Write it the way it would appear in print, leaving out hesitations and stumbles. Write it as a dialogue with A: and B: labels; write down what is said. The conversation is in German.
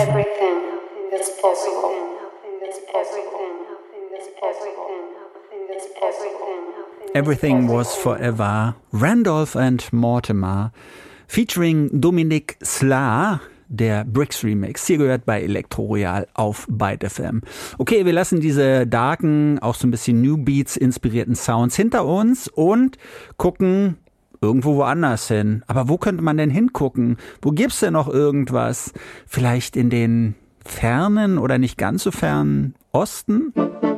A: Everything is possible.
B: Everything Was Forever, Randolph and Mortimer, featuring Dominique Sla, der Bricks Remix. Hier gehört bei Elektro Royal auf Byte FM. Okay, wir lassen diese darken, auch so ein bisschen New Beats inspirierten Sounds hinter uns und gucken irgendwo woanders hin. Aber wo könnte man denn hingucken? Wo gibt's denn noch irgendwas? Vielleicht in den fernen oder nicht ganz so fernen Osten?